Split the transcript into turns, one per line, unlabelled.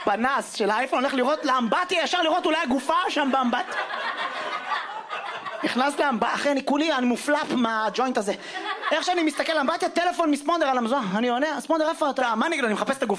הפנס של האייפון הולך לראות לאמבטיה, ישר לראות אולי הגופה שם באמבטיה. נכנס לאמבטיה, אחרי אני כולי, אני מופלפ מהג'וינט הזה. איך שאני מסתכל לאמבטיה, טלפון מספונדר על המזון. אני עונה, ספונדר איפה אתה? מה נגיד? אני מחפש את הגופה.